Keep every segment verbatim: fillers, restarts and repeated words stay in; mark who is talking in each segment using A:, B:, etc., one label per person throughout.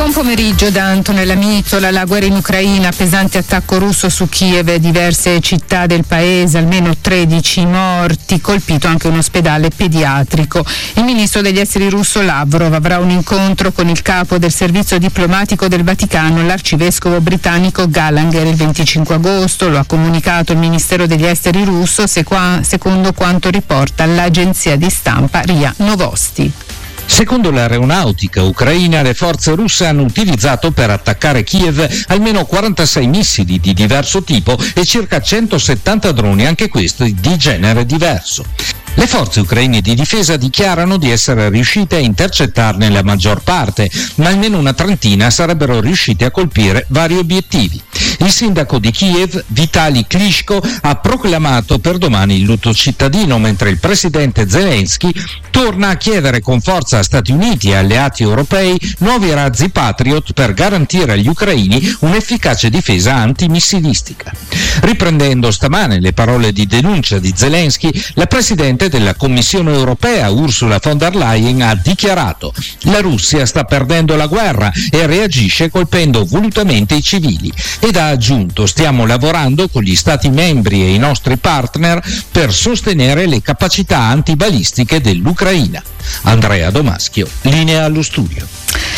A: Buon pomeriggio da Antonella Mitola. La guerra in Ucraina, pesante attacco russo su Kiev e diverse città del paese, almeno tredici morti, colpito anche un ospedale pediatrico. Il ministro degli esteri russo Lavrov avrà un incontro con il capo del servizio diplomatico del Vaticano, l'arcivescovo britannico Gallagher, il venticinque agosto. Lo ha comunicato il Ministero degli esteri russo, secondo quanto riporta l'agenzia di stampa R I A Novosti.
B: Secondo l'aeronautica ucraina, le forze russe hanno utilizzato per attaccare Kiev almeno quarantasei missili di diverso tipo e circa centosettanta droni, anche questi di genere diverso. Le forze ucraine di difesa dichiarano di essere riuscite a intercettarne la maggior parte, ma almeno una trentina sarebbero riuscite a colpire vari obiettivi. Il sindaco di Kiev, Vitali Klitschko, ha proclamato per domani il lutto cittadino, mentre il presidente Zelensky torna a chiedere con forza a Stati Uniti e alleati europei nuovi razzi Patriot per garantire agli ucraini un'efficace difesa antimissilistica. Riprendendo stamane le parole di denuncia di Zelensky, la presidente della Commissione europea Ursula von der Leyen ha dichiarato: la Russia sta perdendo la guerra e reagisce colpendo volutamente i civili, ed ha aggiunto: stiamo lavorando con gli Stati membri e i nostri partner per sostenere le capacità antibalistiche dell'Ucraina. Andrea Domaschio, linea allo studio.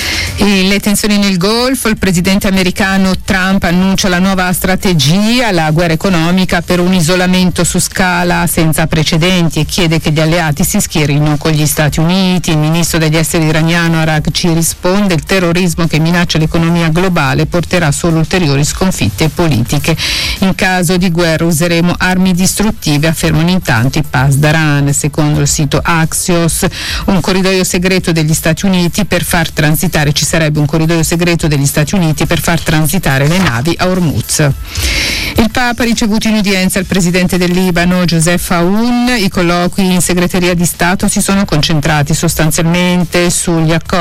A: E le tensioni nel Golfo, il presidente americano Trump annuncia la nuova strategia, la guerra economica per un isolamento su scala senza precedenti, e chiede che gli alleati si schierino con gli Stati Uniti. Il ministro degli esteri iraniano Araghchi risponde: il terrorismo che minaccia l'economia globale porterà solo ulteriori sconfitte politiche. In caso di guerra useremo armi distruttive, affermano intanto i Pasdaran. Secondo il sito Axios, un corridoio segreto degli Stati Uniti per far transitare ci sarebbe un corridoio segreto degli Stati Uniti per far transitare le navi a Hormuz. Il Papa ha ricevuto in udienza il presidente del Libano, Joseph Aoun. I colloqui in segreteria di Stato si sono concentrati sostanzialmente sugli accordi